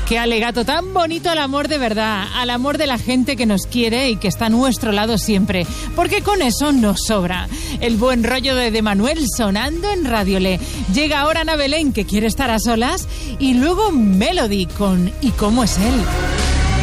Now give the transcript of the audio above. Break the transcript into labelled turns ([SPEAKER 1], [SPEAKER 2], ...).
[SPEAKER 1] Qué alegato tan bonito al amor de verdad, al amor de la gente que nos quiere y que está a nuestro lado siempre, porque con eso nos sobra. El buen rollo de Manuel sonando en Radio Le. Llega ahora Ana Belén, que quiere estar a solas, y luego Melody con ¿Y cómo es él?